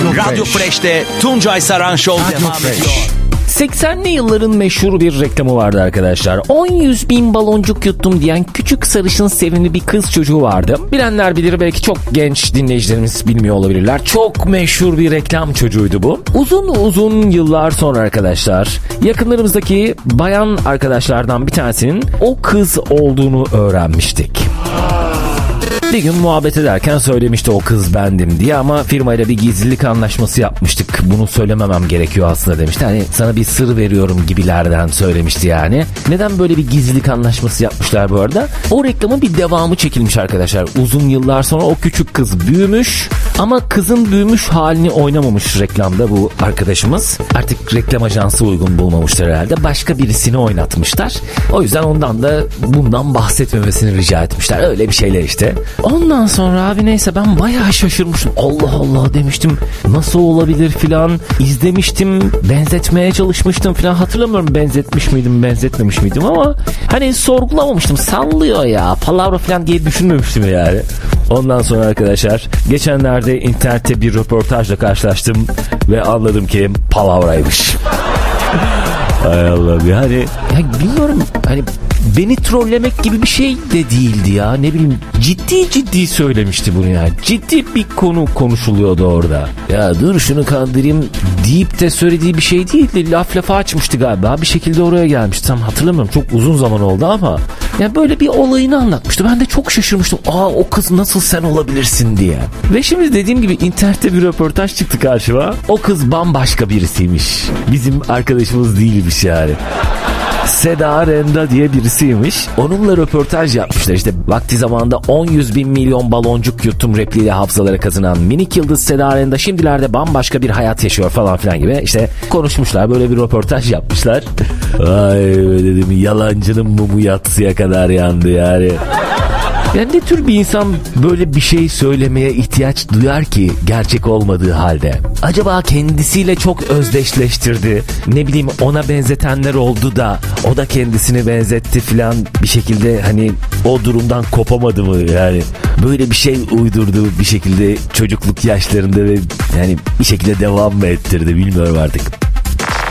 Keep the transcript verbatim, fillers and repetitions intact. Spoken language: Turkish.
Radyo Fresh'te Tuncay Saran Show Radyo devam Fresh. ediyor. seksenli yılların meşhur bir reklamı vardı arkadaşlar. on yüz bin baloncuk yuttum diyen küçük sarışın sevimli bir kız çocuğu vardı. Bilenler bilir, belki çok genç dinleyicilerimiz bilmiyor olabilirler. Çok meşhur bir reklam çocuğuydu bu. Uzun uzun yıllar sonra arkadaşlar, yakınlarımızdaki bayan arkadaşlardan bir tanesinin o kız olduğunu öğrenmiştik. Bir gün muhabbet ederken söylemişti o kız bendim diye, ama firmayla bir gizlilik anlaşması yapmıştık. Bunu söylememem gerekiyor aslında demişti. Hani sana bir sır veriyorum gibilerden söylemişti yani. Neden böyle bir gizlilik anlaşması yapmışlar bu arada? O reklamın bir devamı çekilmiş arkadaşlar. Uzun yıllar sonra o küçük kız büyümüş ama kızın büyümüş halini oynamamış reklamda bu arkadaşımız. Artık reklam ajansı uygun bulmamışlar herhalde. Başka birisini oynatmışlar. O yüzden ondan da bundan bahsetmemesini rica etmişler. Öyle bir şeyler işte. Ondan sonra abi neyse ben bayağı şaşırmıştım. Allah Allah demiştim. Nasıl olabilir filan. İzlemiştim. Benzetmeye çalışmıştım filan. Hatırlamıyorum benzetmiş miydim, benzetmemiş miydim ama hani sorgulamamıştım. Sallıyor ya. Palavra filan diye düşünmemiştim yani. Ondan sonra arkadaşlar geçenlerde internette bir röportajla karşılaştım ve anladım ki palavraymış. Hay Allah'ım yani ya bilmiyorum, hani beni trollemek gibi bir şey de değildi ya, ne bileyim, ciddi ciddi söylemişti bunu yani, ciddi bir konu konuşuluyordu orada. Ya dur şunu kandırayım deyip de söylediği bir şey değildi, laf lafa açmıştı galiba, bir şekilde oraya gelmişti, tam hatırlamıyorum, çok uzun zaman oldu ama ya böyle bir olayını anlatmıştı. Ben de çok şaşırmıştım, aa o kız nasıl sen olabilirsin diye. Ve şimdi dediğim gibi internette bir röportaj çıktı karşıma, o kız bambaşka birisiymiş, bizim arkadaşımız değilmiş yani. Seda Renda diye birisiymiş. Onunla röportaj yapmışlar. İşte vakti zamanında on yüz bin milyon baloncuk yuttum repliğiyle hafızalara kazınan minik yıldız Seda Renda şimdilerde bambaşka bir hayat yaşıyor falan filan gibi. İşte konuşmuşlar, böyle bir röportaj yapmışlar. Ay dedim, yalancının mumu yatsıya kadar yandı yani. Yani ne tür bir insan böyle bir şey söylemeye ihtiyaç duyar ki gerçek olmadığı halde? Acaba kendisiyle çok özdeşleştirdi. Ne bileyim, ona benzetenler oldu da o da kendisini benzetti filan, bir şekilde hani o durumdan kopamadı mı yani? Böyle bir şey uydurdu bir şekilde çocukluk yaşlarında ve yani bir şekilde devam mı ettirdi bilmiyorum artık.